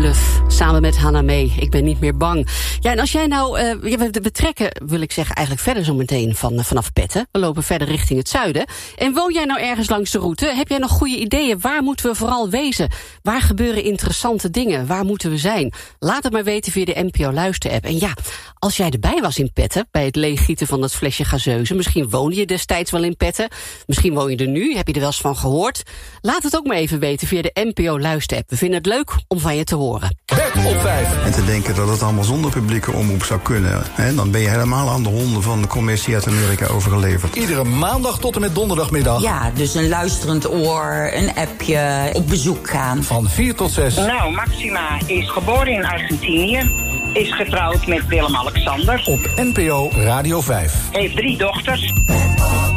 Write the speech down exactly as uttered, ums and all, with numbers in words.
Bluff, samen met Hannah Mee. Ik ben niet meer bang. Ja, en als jij nou... Uh, we betrekken, wil ik zeggen, eigenlijk verder zo meteen van, uh, vanaf Petten. We lopen verder richting het zuiden. En woon jij nou ergens langs de route? Heb jij nog goede ideeën? Waar moeten we vooral wezen? Waar gebeuren interessante dingen? Waar moeten we zijn? Laat het maar weten via de N P O Luister-app. En ja, als jij erbij was in Petten, bij het leeggieten van dat flesje gazeuze... misschien woonde je destijds wel in Petten. Misschien woon je er nu, heb je er wel eens van gehoord? Laat het ook maar even weten via de N P O Luister-app. We vinden het leuk om van je te horen. Op vijf. En te denken dat het allemaal zonder publieke omroep zou kunnen. Hè, dan ben je helemaal aan de honden van de commissie uit Amerika overgeleverd. Iedere maandag tot en met donderdagmiddag. Ja, dus een luisterend oor, een appje, op bezoek gaan. Van vier tot zes. Nou, Maxima is geboren in Argentinië. Is getrouwd met Willem-Alexander. Op N P O Radio vijf. Heeft drie dochters.